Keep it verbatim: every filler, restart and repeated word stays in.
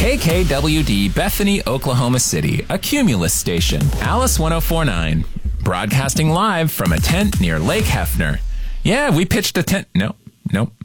K K W D, Bethany, Oklahoma City, a Cumulus station. Alice one oh four point nine, broadcasting live from a tent near Lake Hefner. Yeah, we pitched a tent. No, nope.